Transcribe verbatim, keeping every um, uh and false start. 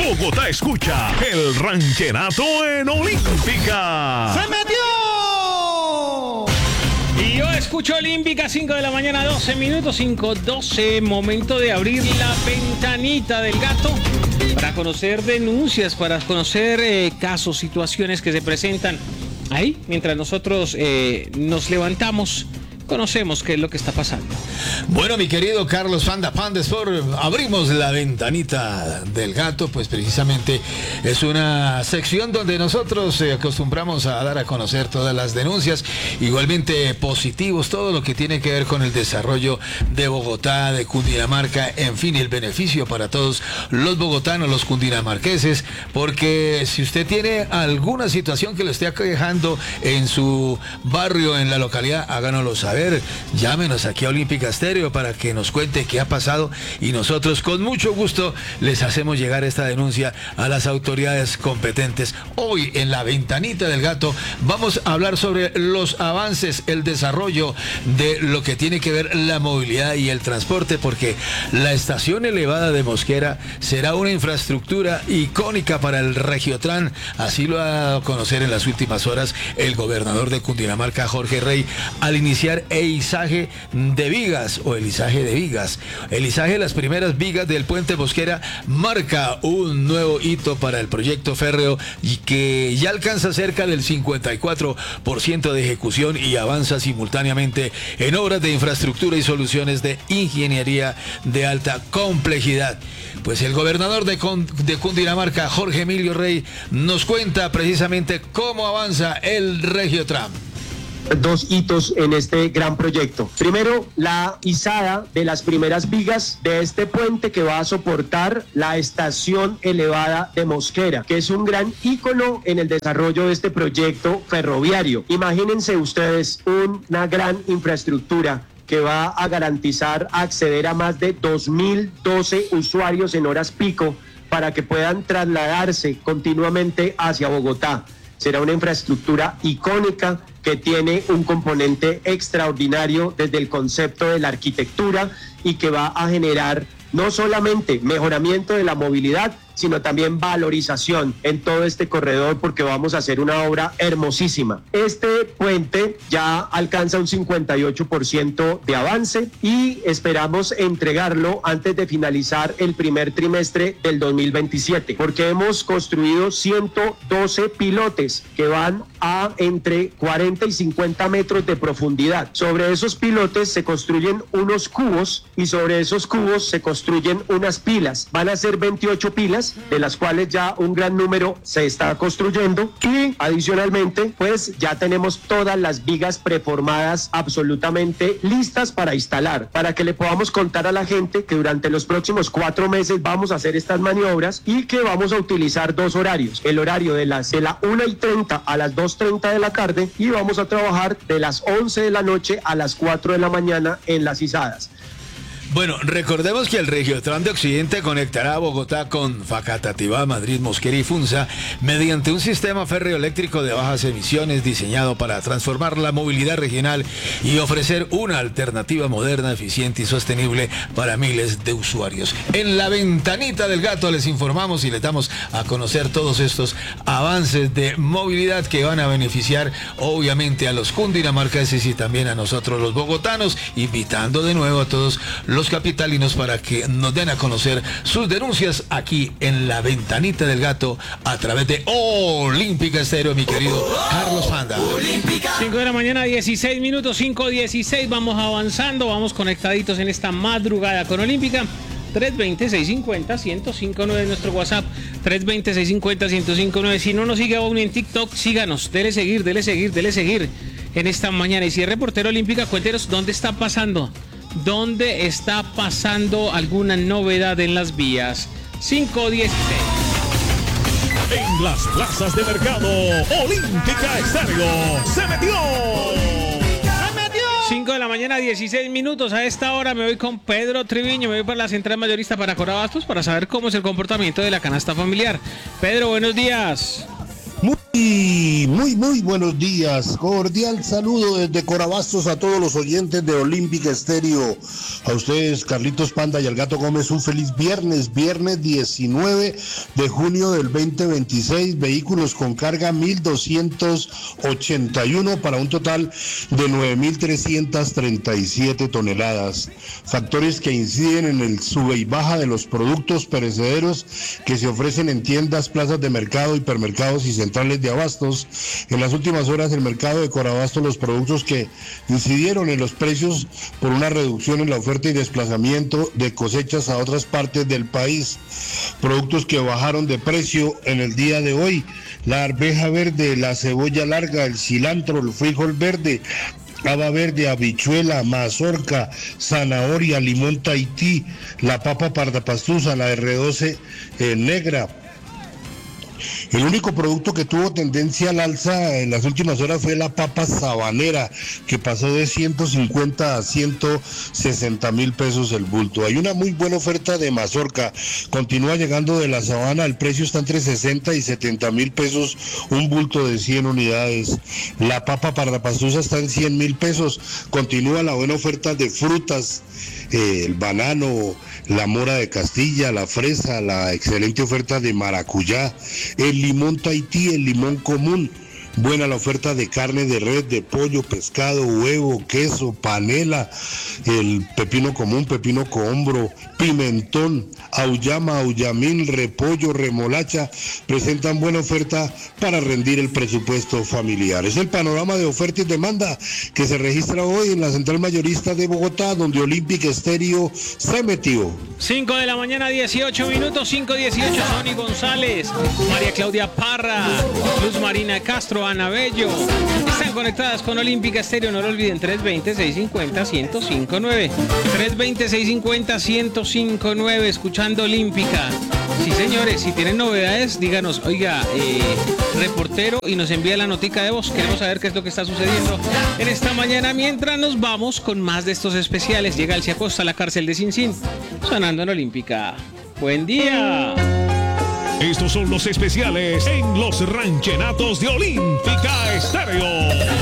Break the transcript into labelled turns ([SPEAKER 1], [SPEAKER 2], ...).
[SPEAKER 1] Bogotá escucha el rancherato en Olímpica.
[SPEAKER 2] ¡Se metió!
[SPEAKER 3] Y yo escucho Olímpica, cinco de la mañana, doce minutos, cinco doce, momento de abrir la ventanita del gato para conocer denuncias, para conocer eh, casos, situaciones que se presentan ahí, mientras nosotros eh, nos levantamos. Conocemos qué es lo que está pasando.
[SPEAKER 2] Bueno, mi querido Carlos Panda Pandesport, abrimos la ventanita del gato, pues precisamente es una sección donde nosotros eh, acostumbramos a dar a conocer todas las denuncias, igualmente positivos, todo lo que tiene que ver con el desarrollo de Bogotá, de Cundinamarca, en fin, el beneficio para todos los bogotanos, los cundinamarqueses, porque si usted tiene alguna situación que lo esté aquejando en su barrio, en la localidad, háganoslo saber. Ver, llámenos aquí a Olímpica Estéreo para que nos cuente qué ha pasado y nosotros con mucho gusto les hacemos llegar esta denuncia a las autoridades competentes. Hoy en la ventanita del gato vamos a hablar sobre los avances, el desarrollo de lo que tiene que ver la movilidad y el transporte, porque la estación elevada de Mosquera será una infraestructura icónica para el Regiotran, así lo ha dado a conocer en las últimas horas el gobernador de Cundinamarca, Jorge Rey, al iniciar el izaje de vigas o el izaje de vigas. El izaje de las primeras vigas del puente Mosquera marca un nuevo hito para el proyecto férreo y que ya alcanza cerca del cincuenta y cuatro por ciento de ejecución y avanza simultáneamente en obras de infraestructura y soluciones de ingeniería de alta complejidad. Pues el gobernador de, de Cundinamarca, Jorge Emilio Rey, nos cuenta precisamente cómo avanza el Regiotram.
[SPEAKER 4] Dos hitos en este gran proyecto. Primero, la izada de las primeras vigas de este puente que va a soportar la estación elevada de Mosquera, que es un gran ícono en el desarrollo de este proyecto ferroviario. Imagínense ustedes una gran infraestructura que va a garantizar acceder a más de dos mil doce usuarios en horas pico para que puedan trasladarse continuamente hacia Bogotá. Será una infraestructura icónica que tiene un componente extraordinario desde el concepto de la arquitectura y que va a generar no solamente mejoramiento de la movilidad, sino también valorización en todo este corredor, porque vamos a hacer una obra hermosísima. Este puente ya alcanza un cincuenta y ocho por ciento de avance y esperamos entregarlo antes de finalizar el primer trimestre del dos mil veintisiete, porque hemos construido ciento doce pilotes que van a entre cuarenta y cincuenta metros de profundidad. Sobre esos pilotes se construyen unos cubos y sobre esos cubos se construyen unas pilas. Van a ser veintiocho pilas, de las cuales ya un gran número se está construyendo y adicionalmente pues ya tenemos todas las vigas preformadas absolutamente listas para instalar, para que le podamos contar a la gente que durante los próximos cuatro meses vamos a hacer estas maniobras y que vamos a utilizar dos horarios, el horario de las de la una y treinta a las dos y treinta de la tarde y vamos a trabajar de las once de la noche a las cuatro de la mañana en las izadas.
[SPEAKER 2] Bueno, recordemos que el Regiotram de Occidente conectará a Bogotá con Facatativá, Madrid, Mosquera y Funza mediante un sistema férreo eléctrico de bajas emisiones diseñado para transformar la movilidad regional y ofrecer una alternativa moderna, eficiente y sostenible para miles de usuarios. En la ventanita del gato les informamos y les damos a conocer todos estos avances de movilidad que van a beneficiar obviamente a los cundinamarqueses y también a nosotros los bogotanos, invitando de nuevo a todos los capitalinos para que nos den a conocer sus denuncias aquí en la ventanita del gato a través de Olímpica Estéreo, mi querido Carlos Panda.
[SPEAKER 3] cinco de la mañana, dieciséis minutos, cinco dieciséis, vamos avanzando, vamos conectaditos en esta madrugada con Olímpica. tres veinte, seiscientos cincuenta, ciento cinco nueve es nuestro WhatsApp, tres veinte, seiscientos cincuenta, ciento cinco nueve. Si no nos sigue aún en TikTok, síganos, dele seguir, dele seguir, dele seguir en esta mañana. Y si es reportero Olímpica, cuéntenos dónde está pasando. ¿Dónde está pasando alguna novedad en las vías? cinco dieciséis.
[SPEAKER 1] En las plazas de mercado, Olímpica Estéreo se metió.
[SPEAKER 3] cinco de la mañana, dieciséis minutos. A esta hora me voy con Pedro Triviño, me voy para la central mayorista para Corabastos para saber cómo es el comportamiento de la canasta familiar. Pedro, buenos días.
[SPEAKER 5] Muy, muy, muy buenos días. Cordial saludo desde Corabastos a todos los oyentes de Olímpica Estéreo. A ustedes, Carlitos Panda y al Gato Gómez, un feliz viernes, viernes diecinueve de junio del veinte veintiséis. Vehículos con carga mil doscientos ochenta y uno para un total de nueve mil trescientas treinta y siete toneladas. Factores que inciden en el sube y baja de los productos perecederos que se ofrecen en tiendas, plazas de mercado, hipermercados y centrales de abastos. En las últimas horas, el mercado de Corabastos, los productos que incidieron en los precios por una reducción en la oferta y desplazamiento de cosechas a otras partes del país. Productos que bajaron de precio en el día de hoy: la arveja verde, la cebolla larga, el cilantro, el frijol verde, haba verde, habichuela, mazorca, zanahoria, limón Tahití, la papa pardapastusa, la erre doce eh, negra. El único producto que tuvo tendencia al alza en las últimas horas fue la papa sabanera, que pasó de ciento cincuenta a ciento sesenta mil pesos el bulto. Hay una muy buena oferta de mazorca, continúa llegando de la sabana, el precio está entre sesenta y setenta mil pesos, un bulto de cien unidades. La papa pardapastusa está en cien mil pesos, continúa la buena oferta de frutas, eh, el banano, la mora de Castilla, la fresa, la excelente oferta de maracuyá, el limón Tahití, el limón común. Buena la oferta de carne de res, de pollo, pescado, huevo, queso, panela, el pepino común, pepino cohombro, pimentón, auyama, auyamín, repollo, remolacha, presentan buena oferta para rendir el presupuesto familiar. Es el panorama de oferta y demanda que se registra hoy en la Central Mayorista de Bogotá, donde Olímpica Estéreo se metió.
[SPEAKER 3] cinco de la mañana, dieciocho minutos, cinco dieciocho. Sony González, María Claudia Parra, Luz Marina Castro, Ana Bello, están conectadas con Olímpica Estéreo. No lo olviden, tres veinte, seiscientos cincuenta, ciento cinco nueve, tres veinte, seiscientos cincuenta, ciento cinco nueve, escuchando Olímpica. Sí, señores, si tienen novedades, díganos, oiga, eh, reportero, y nos envía la notica de voz. Queremos saber qué es lo que está sucediendo en esta mañana. Mientras nos vamos con más de estos especiales, llega Alcia Costa a la cárcel de Sinsín, sonando en Olímpica. Buen día.
[SPEAKER 1] Estos son los especiales en los ranchenatos de Olímpica Estéreo.